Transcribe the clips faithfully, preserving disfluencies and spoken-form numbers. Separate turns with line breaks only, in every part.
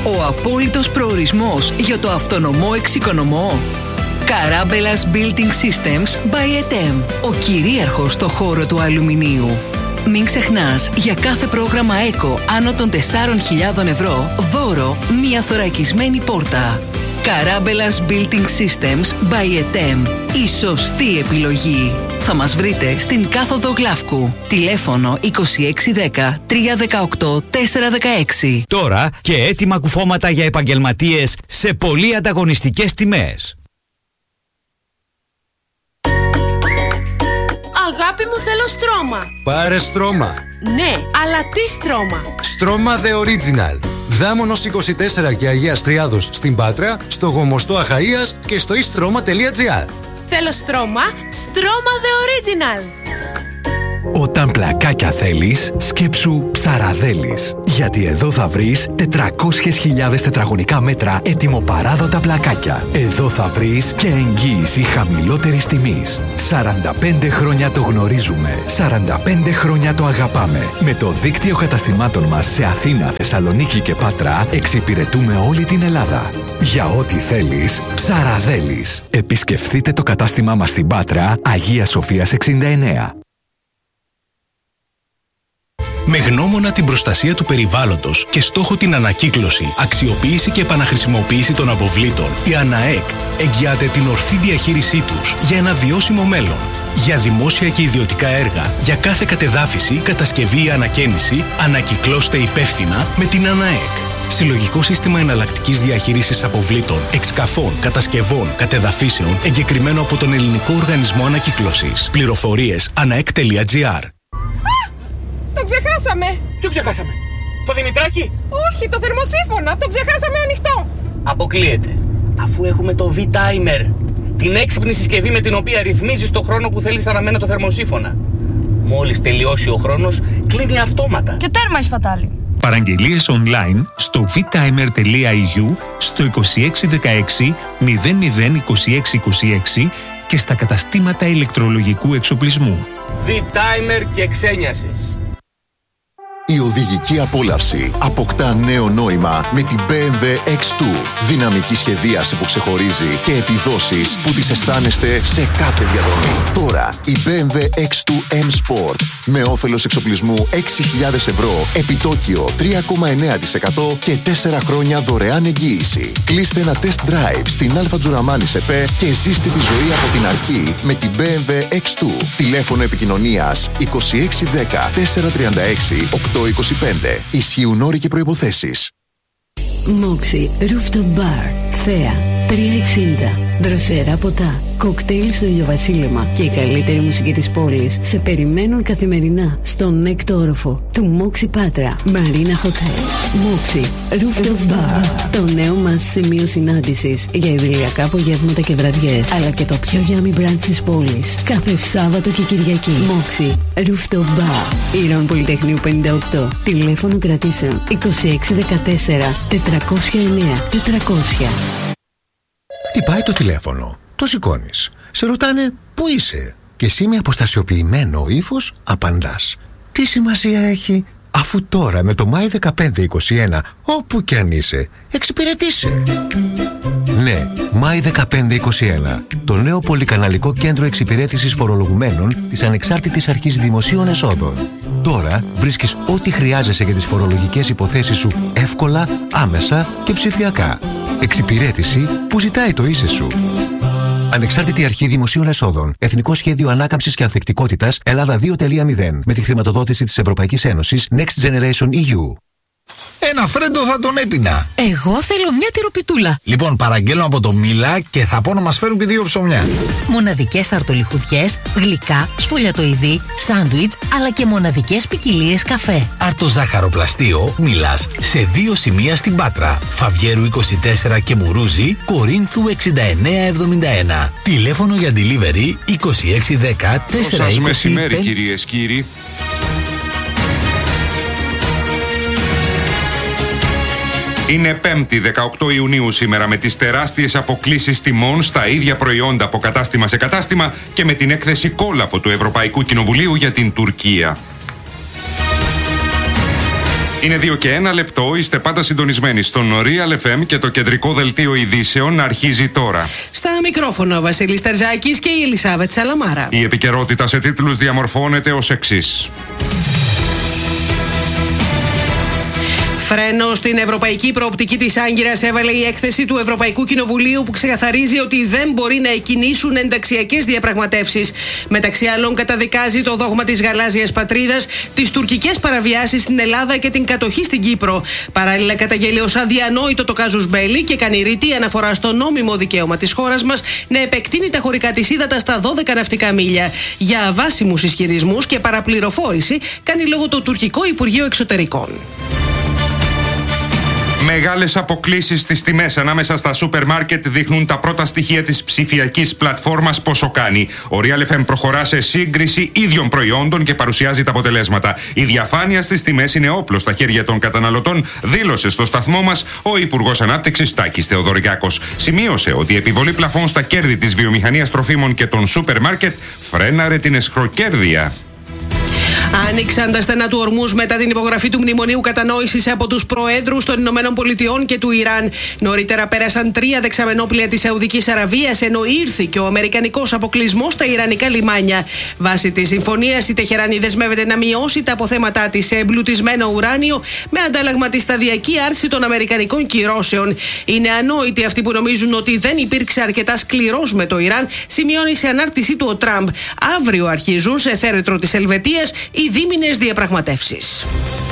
Ο απόλυτος προορισμός για το αυτονομό εξοικονομό. Καράμπελας Building Systems by ΕΤΕΜ. Ο κυρίαρχος στο χώρο του αλουμινίου. Μην ξεχνάς, για κάθε πρόγραμμα ΕΚΟ άνω των τεσσάρων χιλιάδων ευρώ, δώρο μία θωρακισμένη πόρτα. Καράμπελας Building Systems by ΕΤΕΜ. Η σωστή επιλογή. Θα μας βρείτε στην κάθοδο Γλαύκου. Τηλέφωνο είκοσι έξι δέκα τρία δεκαοκτώ τέσσερα δεκαέξι.
Τώρα και έτοιμα κουφώματα για επαγγελματίες σε πολύ ανταγωνιστικές τιμές.
Αγάπη μου, θέλω στρώμα.
Πάρε στρώμα.
Ναι, αλλά τι στρώμα?
Στρώμα The Original. Δάμονος είκοσι τέσσερα και Αγίας Τριάδος στην Πάτρα, στο Γομοστό Αχαΐας και στο e-stroma τελεία gr.
Θέλω στρώμα, στρώμα The Original.
Όταν πλακάκια θέλεις, σκέψου Ψαραδέλης. Γιατί εδώ θα βρεις τετρακόσιες χιλιάδες τετραγωνικά μέτρα ετοιμοπαράδοτα πλακάκια. Εδώ θα βρεις και εγγύηση χαμηλότερης τιμής. σαράντα πέντε χρόνια το γνωρίζουμε. σαράντα πέντε χρόνια το αγαπάμε. Με το δίκτυο καταστημάτων μας σε Αθήνα, Θεσσαλονίκη και Πάτρα εξυπηρετούμε όλη την Ελλάδα. Για ό,τι θέλεις, Ψαραδέλης. Επισκεφθείτε το κατάστημά μας στην Πάτρα, Αγίας Σοφίας εξήντα εννέα.
Με γνώμονα την προστασία του περιβάλλοντος και στόχο την ανακύκλωση, αξιοποίηση και επαναχρησιμοποίηση των αποβλήτων, η ΑΝΑΕΚ εγγυάται την ορθή διαχείρισή τους για ένα βιώσιμο μέλλον. Για δημόσια και ιδιωτικά έργα, για κάθε κατεδάφιση, κατασκευή ή ανακαίνιση, ανακυκλώστε υπεύθυνα με την ΑΝΑΕΚ. Συλλογικό σύστημα εναλλακτικής διαχείρισης αποβλήτων, εξκαφών, κατασκευών, κατεδαφίσεων, εγκεκριμένο από τον Ελληνικό Οργανισμό Ανακύκλωσης. Πληροφορίες anaek τελεία gr.
Το ξεχάσαμε!
Ποιο ξεχάσαμε? Το Δημητράκι?
Όχι, το θερμοσύφωνα! Το ξεχάσαμε ανοιχτό!
Αποκλείεται. Αφού έχουμε το V-Timer, την έξυπνη συσκευή με την οποία ρυθμίζεις το χρόνο που θέλεις αναμένα το θερμοσύφωνα. Μόλις τελειώσει ο χρόνος, κλείνει αυτόματα.
Και τέρμα η σπατάλη.
Παραγγελίες online στο vtimer τελεία e u, στο είκοσι έξι δεκαέξι μηδέν μηδέν είκοσι έξι είκοσι έξι και στα καταστήματα ηλεκτρολογικού εξοπλισμού.
V-Timer και ξένιασης.
Η οδηγική απόλαυση αποκτά νέο νόημα με την μπι εμ ντάμπλιου εξ δύο. Δυναμική σχεδίαση που ξεχωρίζει και επιδόσεις που τις αισθάνεστε σε κάθε διαδρομή. Τώρα η μπι εμ ντάμπλιου εξ δύο M Sport με όφελος εξοπλισμού έξι χιλιάδες ευρώ, επιτόκιο τρία κόμμα εννέα τοις εκατό και τέσσερα χρόνια δωρεάν εγγύηση. Κλείστε ένα test drive στην Αλφα Τζουραμάνη ΣΕΠΕ και ζήστε τη ζωή από την αρχή με την μπι εμ ντάμπλιου εξ δύο. Τηλέφωνο επικοινωνίας είκοσι έξι δέκα τέσσερα τριάντα έξι οκτώ είκοσι πέντε. Ισχύουν όροι και προϋποθέσεις.
Moxie Rooftop Bar, Θέα, τριακόσια εξήντα. Δροσερά ποτά, κοκτέιλ στο ηλιοβασίλεμα και η καλύτερη μουσική της πόλης σε περιμένουν καθημερινά στον έκτο όροφο του Moxie Πάτρα Marina Hotel. Moxie Rooftop Bar, το νέο μας σημείο συνάντησης για ιδηλιακά απογεύματα και βραδιές, αλλά και το πιο yummy brunch της πόλης κάθε Σάββατο και Κυριακή. Moxie Rooftop Bar, Ήρων Πολυτεχνείου πενήντα οκτώ. Τηλέφωνο κρατήσεων είκοσι έξι δεκατέσσερα τετρακόσια εννέα τετρακόσια.
Χτυπάει το τηλέφωνο, το σηκώνεις. Σε ρωτάνε πού είσαι και εσύ με αποστασιοποιημένο ύφος απαντάς. Τι σημασία έχει, αφού τώρα με το Μάη δεκαπέντε είκοσι ένα όπου κι αν είσαι εξυπηρετήσε. Ναι, Μάη δεκαπέντε είκοσι ένα, το νέο πολυκαναλικό κέντρο εξυπηρέτησης φορολογουμένων της Ανεξάρτητης Αρχής Δημοσίων Εσόδων. Τώρα βρίσκεις ό,τι χρειάζεσαι για τις φορολογικές υποθέσεις σου εύκολα, άμεσα και ψηφιακά. Εξυπηρέτηση που ζητάει το ίσε σου. Ανεξάρτητη Αρχή Δημοσίων Εσόδων. Εθνικό Σχέδιο Ανάκαμψης και Ανθεκτικότητας Ελλάδα δύο τελεία μηδέν. Με τη χρηματοδότηση της Ευρωπαϊκής Ένωσης Next Generation ι γιου.
Ένα φρέντο θα τον έπινα.
Εγώ θέλω μια τυροπιτούλα.
Λοιπόν, παραγγέλνω από το Μίλα και θα πω να μας φέρουν και δύο ψωμιά.
Μοναδικές αρτολιχουδιές, γλυκά, σφολιατοειδή, σάντουιτς, αλλά και μοναδικές ποικιλίες καφέ.
Αρτοζάχαροπλαστείο Μίλας σε δύο σημεία στην Πάτρα. Φαβιέρου είκοσι τέσσερα και Μουρούζη, Κορίνθου εξήντα εννέα εβδομήντα ένα. Τηλέφωνο για delivery είκοσι έξι δέκα τέσσερα είκοσι πέντε.
μεσημέρι, κυρίες, κύριοι. Είναι Πέμπτη, δεκαοκτώ Ιουνίου σήμερα, με τις τεράστιες αποκλίσεις τιμών στα ίδια προϊόντα από κατάστημα σε κατάστημα και με την έκθεση κόλαφο του Ευρωπαϊκού Κοινοβουλίου για την Τουρκία. Είναι δύο και ένα λεπτό, είστε πάντα συντονισμένοι στον Real εφ εμ και το κεντρικό δελτίο ειδήσεων αρχίζει τώρα.
Στα μικρόφωνα ο Βασίλης Τερζάκης και η Ελισάβετ Σαλαμάρα.
Η επικαιρότητα σε τίτλους διαμορφώνεται ως εξής.
Φρένο στην ευρωπαϊκή προοπτική της Άγκυρας έβαλε η έκθεση του Ευρωπαϊκού Κοινοβουλίου που ξεκαθαρίζει ότι δεν μπορεί να εκκινήσουν ενταξιακές διαπραγματεύσεις. Μεταξύ άλλων, καταδικάζει το δόγμα της γαλάζιας πατρίδας, τις τουρκικές παραβιάσεις στην Ελλάδα και την κατοχή στην Κύπρο. Παράλληλα, καταγγέλει ως αδιανόητο το κάζους μπέλι και κάνει ρητή αναφορά στο νόμιμο δικαίωμα της χώρας μας να επεκτείνει τα χωρικά της ύδατα στα δώδεκα ναυτικά μίλια. Για αβάσιμους ισχυρισμούς και παραπληροφόρηση κάνει λόγο το τουρκικό Υπουργείο Εξωτερικών.
Μεγάλες αποκλίσεις στις τιμές ανάμεσα στα σούπερ μάρκετ δείχνουν τα πρώτα στοιχεία της ψηφιακής πλατφόρμας πόσο κάνει. Ο Real εφ εμ προχωρά σε σύγκριση ίδιων προϊόντων και παρουσιάζει τα αποτελέσματα. Η διαφάνεια στις τιμές είναι όπλο στα χέρια των καταναλωτών, δήλωσε στο σταθμό μας ο Υπουργός Ανάπτυξης Τάκης Θεοδωρικάκος. Σημείωσε ότι η επιβολή πλαφών στα κέρδη της βιομηχανίας τροφίμων και των σούπερ μάρκετ φρέναρε την εσχροκέρδεια.
Άνοιξαν τα στενά του ορμούς μετά την υπογραφή του Μνημονίου Κατανόησης από τους προέδρους των Ηνωμένων Πολιτειών και του Ιράν. Νωρίτερα πέρασαν τρία δεξαμενόπλια της Σαουδικής Αραβίας, ενώ ήρθε και ο αμερικανικός αποκλεισμός στα ιρανικά λιμάνια. Βάσει της συμφωνίας, η Τεχεράνη δεσμεύεται να μειώσει τα αποθέματά της σε εμπλουτισμένο ουράνιο με αντάλλαγμα τη σταδιακή άρση των αμερικανικών κυρώσεων. Είναι ανόητοι αυτοί που νομίζουν ότι δεν υπήρξε αρκετά σκληρός με το Ιράν, σημειώνει σε ανάρτησή του ο Τραμπ. Αύριο αρχίζουν σε θέρετρο της Ελβετίας οι δίμηνες διαπραγματεύσεις.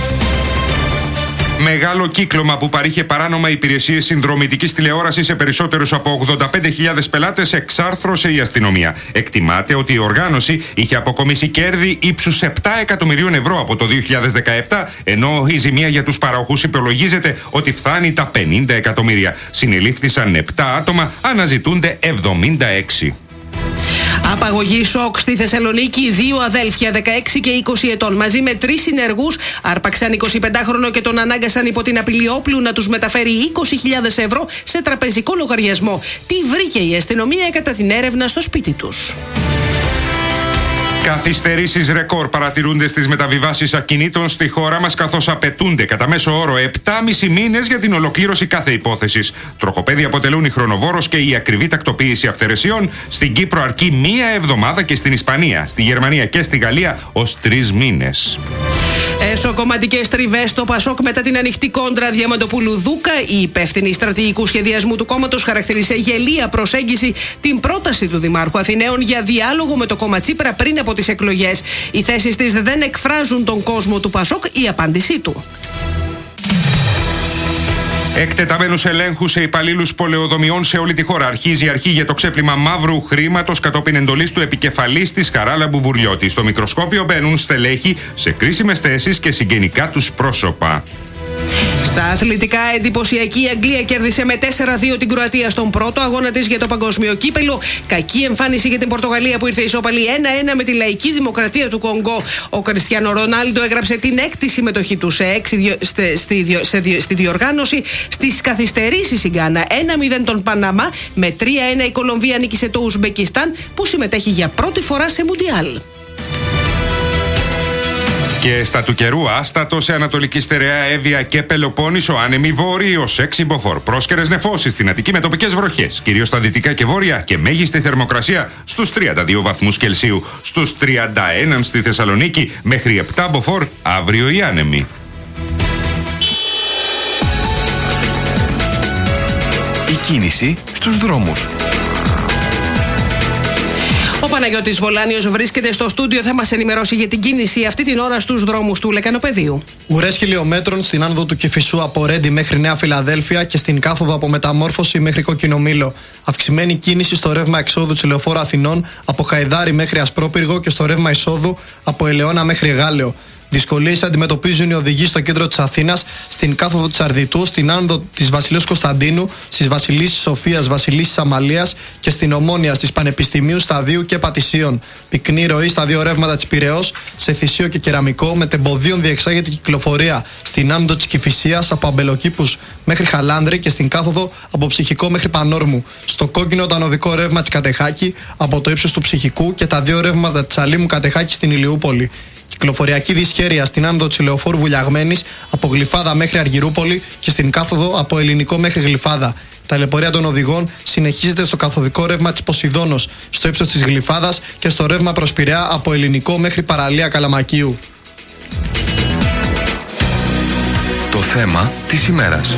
Μεγάλο κύκλωμα που παρήχε παράνομα υπηρεσίες συνδρομητικής τηλεόρασης σε περισσότερους από ογδόντα πέντε χιλιάδες πελάτες εξάρθρωσε η αστυνομία. Εκτιμάται ότι η οργάνωση είχε αποκομίσει κέρδη ύψους επτά εκατομμυρίων ευρώ από το δύο χιλιάδες δεκαεπτά, ενώ η ζημία για τους παροχούς υπολογίζεται ότι φτάνει τα πενήντα εκατομμύρια. Συνελήφθησαν επτά άτομα, αναζητούνται εβδομήντα έξι.
Απαγωγή σοκ στη Θεσσαλονίκη. Δύο αδέλφια δεκαέξι και είκοσι ετών μαζί με τρεις συνεργούς άρπαξαν εικοσιπεντάχρονο και τον ανάγκασαν υπό την απειλή όπλου να τους μεταφέρει είκοσι χιλιάδες ευρώ σε τραπεζικό λογαριασμό. Τι βρήκε η αστυνομία κατά την έρευνα στο σπίτι τους.
Καθυστερήσεις ρεκόρ παρατηρούνται στις μεταβιβάσεις ακινήτων στη χώρα μας, καθώς απαιτούνται κατά μέσο όρο επτά και μισό μήνες για την ολοκλήρωση κάθε υπόθεσης. Τροχοπέδια αποτελούν η χρονοβόρος και η ακριβή τακτοποίηση αυθαιρεσιών. Στην Κύπρο αρκεί μία εβδομάδα και στην Ισπανία, στη Γερμανία και στη Γαλλία ως τρεις μήνες.
Εσωκομματικές τριβές στο Πασόκ μετά την ανοιχτή κόντρα Διαμαντοπούλου Δούκα. Η υπεύθυνη στρατηγικού σχεδιασμού του κόμματος χαρακτήρισε γελία προσέγγιση την πρόταση του Δημάρχου Αθηναίων για διάλογο με το κόμμα Τσίπρα πριν από τις εκλογές. Οι θέσεις της δεν εκφράζουν τον κόσμο του Πασόκ, η απάντησή του.
Εκτεταμένους ελέγχους σε υπαλλήλους πολεοδομιών σε όλη τη χώρα. Αρχίζει η αρχή για το ξέπλυμα μαύρου χρήματος κατόπιν εντολής του επικεφαλής της Χαράλαμπου Βουρλιώτη. Στο μικροσκόπιο μπαίνουν στελέχη σε κρίσιμες θέσεις και συγγενικά τους πρόσωπα.
Στα αθλητικά, εντυπωσιακή Αγγλία κέρδισε με τέσσερα δύο την Κροατία στον πρώτο αγώνα της για το παγκόσμιο κύπελο. Κακή εμφάνιση για την Πορτογαλία που ήρθε ισόπαλη ένα ένα με τη Λαϊκή Δημοκρατία του Κονγκό. Ο Κριστιάνο Ρονάλντο έγραψε την έκτη συμμετοχή του σε έξι, στη, στη, στη, στη διοργάνωση. Στις καθυστερήσεις η Γκάνα ένα μηδέν τον Παναμά, με τρία ένα η Κολομβία νίκησε το Ουσμπεκιστάν που συμμετέχει για πρώτη φορά σε Μουντιάλ.
Και στα του καιρού, άστατο σε Ανατολική Στερεά, Εύβοια και Πελοπόννησο, άνεμη βόρειο, έξι μποφόρ. Πρόσκαιρες νεφώσεις στην Αττική με τοπικές βροχές, κυρίως στα δυτικά και βόρεια, και μέγιστη θερμοκρασία στους τριάντα δύο βαθμούς Κελσίου. Στους τριάντα ένα στη Θεσσαλονίκη, μέχρι επτά μποφόρ αύριο οι άνεμοι.
Η κίνηση στους δρόμους.
Ο Παναγιώτης Βολάνιος βρίσκεται στο στούντιο, θα μας ενημερώσει για την κίνηση αυτή την ώρα στους δρόμους του Λεκανοπεδίου.
Ουρές χιλιόμετρων στην άνοδο του Κηφισού από Ρέντι μέχρι Νέα Φιλαδέλφια και στην κάθοδο από Μεταμόρφωση μέχρι Κοκκινομήλο. Αυξημένη κίνηση στο ρεύμα εξόδου της Λεωφόρου Αθηνών από Χαϊδάρι μέχρι Ασπρόπυργο και στο ρεύμα εισόδου από Ελαιώνα μέχρι Γάλεο. Δυσκολίες αντιμετωπίζουν οι οδηγοί στο κέντρο της Αθήνας, στην κάθοδο της Αρδιτού, στην άνοδο της Βασιλείας Κωνσταντίνου, στις Βασιλίσσης Σοφίας, Βασιλίσσης Αμαλίας και στην Ομόνια, στις Πανεπιστημίου, Σταδίου και Πατησίων. Πυκνή ροή στα δύο ρεύματα της Πειραιώς, σε Θησίο και Κεραμικό, με τεμποδίων διεξάγεται κυκλοφορία στην άνοδο της Κηφισίας από Αμπελοκήπους μέχρι Χαλάνδρη και στην κάθοδο από Ψυχικό μέχρι Πανόρμου. Στο κόκκινο το ανωδικό ρεύμα της Κατεχάκη από το ύψος του Ψυχικού και τα δύο ρεύματα της Αλήμου Κατεχάκη στην Ηλιούπολη. Κυκλοφοριακή δυσχέρεια στην άνοδο της Ηλεοφόρου Βουλιαγμένης από Γλυφάδα μέχρι Αργυρούπολη και στην κάθοδο από Ελληνικό μέχρι Γλυφάδα. Τα ταλαιπωρία των οδηγών συνεχίζεται στο καθοδικό ρεύμα της Ποσειδώνος, στο ύψος της Γλυφάδας και στο ρεύμα προς Πειραιά από Ελληνικό μέχρι παραλία Καλαμακίου.
Το θέμα της ημέρας.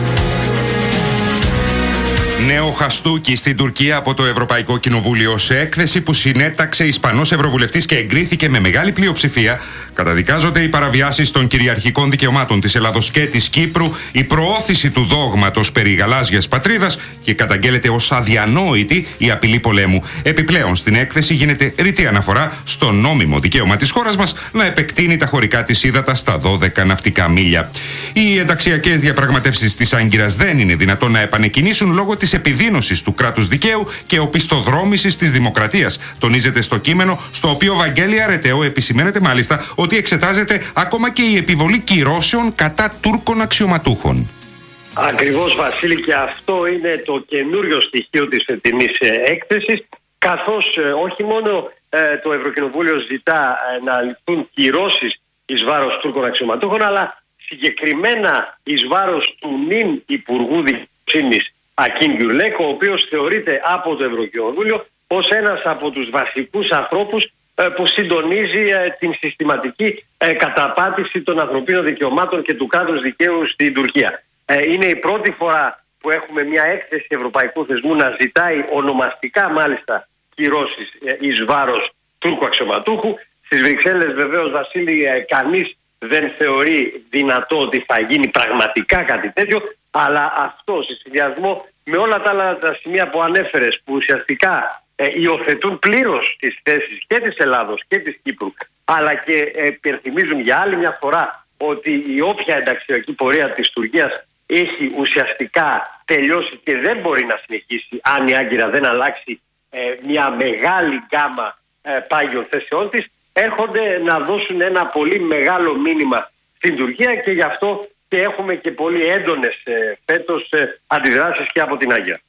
Νέο χαστούκι στην Τουρκία από το Ευρωπαϊκό Κοινοβούλιο. Σε έκθεση που συνέταξε Ισπανός Ευρωβουλευτής και εγκρίθηκε με μεγάλη πλειοψηφία, καταδικάζονται οι παραβιάσεις των κυριαρχικών δικαιωμάτων της Ελλάδος και της Κύπρου, η προώθηση του δόγματος περί γαλάζιας πατρίδας και καταγγέλλεται ως αδιανόητη η απειλή πολέμου. Επιπλέον, στην έκθεση γίνεται ρητή αναφορά στο νόμιμο δικαίωμα της χώρας μας να επεκτείνει τα χωρικά της ύδατα στα δώδεκα ναυτικά μίλια. Οι ενταξιακές διαπραγματεύσεις της Άγκυρας δεν είναι δυνατόν να επανεκκινήσουν λόγω της επιδείνωσης του κράτους δικαίου και οπισθοδρόμησης της δημοκρατίας. Τονίζεται στο κείμενο, στο οποίο ο Βαγγέλη Αρετέο επισημαίνεται μάλιστα ότι εξετάζεται ακόμα και η επιβολή κυρώσεων κατά Τούρκων αξιωματούχων.
Ακριβώς, Βασίλη, και αυτό είναι το καινούριο στοιχείο της φετινής έκθεσης, καθώς όχι μόνο ε, το Ευρωκοινοβούλιο ζητά ε, να ληφθούν κυρώσεις εις βάρος Τούρκων αξιωματούχων, αλλά συγκεκριμένα εις βάρος του νυν Υπουργού Δικαιοσύνης Ακίν Γκιουρλέκ, ο οποίος θεωρείται από το Ευρωκοινοβούλιο ως ένας από τους βασικούς ανθρώπους ε, που συντονίζει ε, την συστηματική ε, καταπάτηση των ανθρωπίνων δικαιωμάτων και του κράτους δικαίου στην Τουρκία. Ε, είναι η πρώτη φορά που έχουμε μια έκθεση ευρωπαϊκού θεσμού να ζητάει ονομαστικά μάλιστα κυρώσεις ε, εις βάρος Τούρκου αξιωματούχου. Στις Βρυξέλλες βεβαίως, Βασίλη, ε, κανείς δεν θεωρεί δυνατό ότι θα γίνει πραγματικά κάτι τέτοιο, αλλά αυτό σε συνδυασμό με όλα τα άλλα τα σημεία που ανέφερες, που ουσιαστικά ε, υιοθετούν πλήρως τις θέσεις και της Ελλάδος και της Κύπρου, αλλά και ε, υπενθυμίζουν για άλλη μια φορά ότι η όποια ενταξιακή πορεία της Τουρκίας έχει ουσιαστικά τελειώσει και δεν μπορεί να συνεχίσει αν η Άγκυρα δεν αλλάξει ε, μια μεγάλη γκάμα ε, πάγιων θέσεών της, έρχονται να δώσουν ένα πολύ μεγάλο μήνυμα στην Τουρκία, και γι' αυτό και έχουμε και πολύ έντονες ε, φέτος ε, αντιδράσεις και από την Άγκυρα.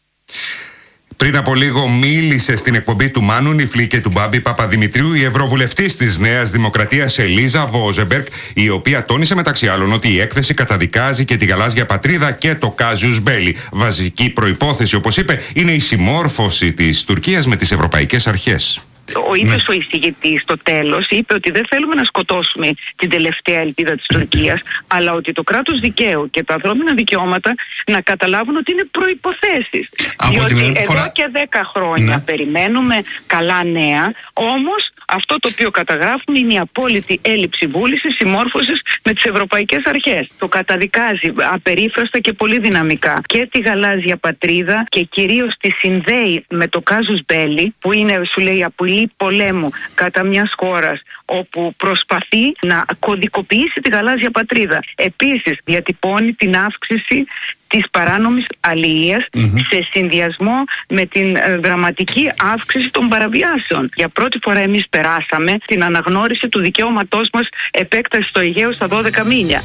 Πριν από λίγο μίλησε στην εκπομπή του Μάνου Νιφλή και του Μπάμπη Παπαδημητρίου η Ευρωβουλευτής της Νέας Δημοκρατίας Ελίζα Βόζεμπεργκ, η οποία τόνισε μεταξύ άλλων ότι η έκθεση καταδικάζει και τη γαλάζια πατρίδα και το κάζιους μπέλι. Βασική προϋπόθεση, όπως είπε, είναι η συμμόρφωση της Τουρκίας με τις ευρωπαϊκές αρχές.
Ο ίδιος ο εισηγητής στο τέλος είπε ότι δεν θέλουμε να σκοτώσουμε την τελευταία ελπίδα της Τουρκίας, αλλά ότι το κράτος δικαίου και τα ανθρώπινα δικαιώματα να καταλάβουν ότι είναι προϋποθέσεις. Διότι εδώ φορά... και δέκα χρόνια ναι. περιμένουμε καλά νέα, όμως αυτό το οποίο καταγράφουμε είναι η απόλυτη έλλειψη βούλησης συμμόρφωσης με τις ευρωπαϊκές αρχές. Το καταδικάζει απερίφραστα και πολύ δυναμικά και τη γαλάζια πατρίδα και κυρίως τη συνδέει με το κάζους μπέλι, που είναι, σου λέει, απειλή πολέμου κατά μιας χώρας όπου προσπαθεί να κωδικοποιήσει τη γαλάζια πατρίδα. Επίσης διατυπώνει την αύξηση της παράνομης αλληλείας mm-hmm. σε συνδυασμό με την ε, δραματική αύξηση των παραβιάσεων. Για πρώτη φορά εμείς περάσαμε την αναγνώριση του δικαιώματός μας επέκταση στο Αιγαίο στα δώδεκα μίλια.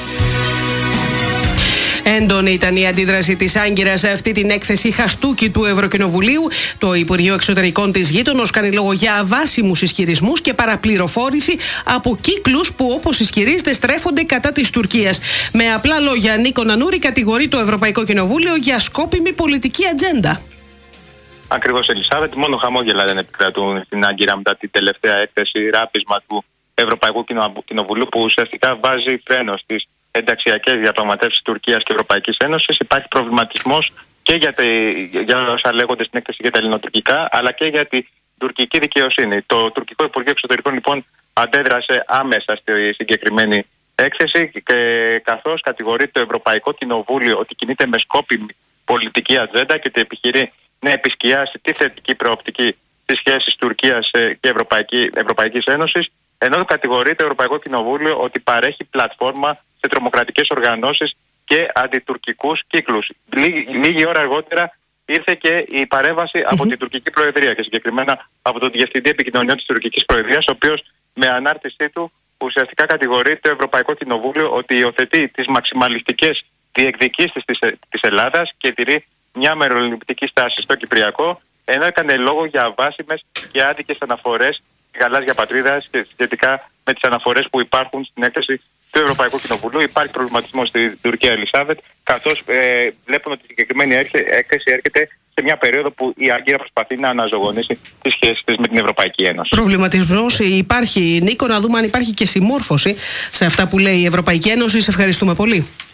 Έντονη ήταν η αντίδραση της Άγκυρας σε αυτή την έκθεση χαστούκι του Ευρωκοινοβουλίου. Το Υπουργείο Εξωτερικών της γείτονος κάνει λόγο για αβάσιμους ισχυρισμούς και παραπληροφόρηση από κύκλους που, όπως ισχυρίζεται, στρέφονται κατά της Τουρκίας. Με απλά λόγια, Νίκο Νανούρη κατηγορεί το Ευρωπαϊκό Κοινοβούλιο για σκόπιμη πολιτική ατζέντα.
Ακριβώς, Ελισάβετ. Μόνο χαμόγελα δεν επικρατούν στην Άγκυρα μετά την τελευταία έκθεση ράπισμα του Ευρωπαϊκού Κοινοβουλίου, που ουσιαστικά βάζει φρένο στις ενταξιακές διαπραγματεύσεις Τουρκίας και Ευρωπαϊκής Ένωσης. Υπάρχει προβληματισμός και για, τε, για όσα λέγονται στην έκθεση για τα ελληνοτουρκικά, αλλά και για την τουρκική δικαιοσύνη. Το τουρκικό Υπουργείο Εξωτερικών λοιπόν αντέδρασε άμεσα στη συγκεκριμένη έκθεση, και καθώς κατηγορεί το Ευρωπαϊκό Κοινοβούλιο ότι κινείται με σκόπιμη πολιτική ατζέντα και ότι επιχειρεί να επισκιάσει τη θετική προοπτική στις σχέσεις Τουρκίας και Ευρωπαϊκή, Ευρωπαϊκής Ένωσης, ενώ κατηγορεί το Ευρωπαϊκό Κοινοβούλιο ότι παρέχει πλατφόρμα σε τρομοκρατικές οργανώσεις και αντιτουρκικούς κύκλους. Λίγη, λίγη ώρα αργότερα ήρθε και η παρέμβαση mm-hmm. από την τουρκική Προεδρία, και συγκεκριμένα από τον Διευθυντή Επικοινωνιών της τουρκικής Προεδρίας, ο οποίος με ανάρτησή του ουσιαστικά κατηγορεί το Ευρωπαϊκό Κοινοβούλιο ότι υιοθετεί τις μαξιμαλιστικές διεκδικήσεις της, της Ελλάδας και τηρεί μια μεροληπτική στάση στο Κυπριακό, ενώ έκανε λόγο για αβάσιμες και άδικες αναφορές γαλάζια πατρίδα σχετικά με τις αναφορές που υπάρχουν στην έκθεση του Ευρωπαϊκού Κοινοβουλίου. Υπάρχει προβληματισμό στην Τουρκία, Ελισάβετ, καθώς ε, βλέπουν ότι η συγκεκριμένη έκθεση έρχεται σε μια περίοδο που η Άγκυρα προσπαθεί να αναζωογονήσει τις σχέσεις της με την Ευρωπαϊκή Ένωση.
Προβληματισμός υπάρχει, Νίκο, να δούμε αν υπάρχει και συμμόρφωση σε αυτά που λέει η Ευρωπαϊκή Ένωση. Σε ευχαριστούμε πολύ.